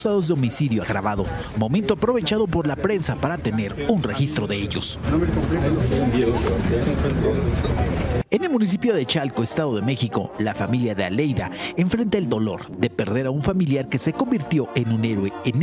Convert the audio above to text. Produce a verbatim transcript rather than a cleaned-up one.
acusados de homicidio agravado, momento aprovechado por la prensa para tener un registro de ellos. En el municipio de Chalco, Estado de México, la familia de Aleida enfrenta el dolor de perder a un familiar que se convirtió en un héroe en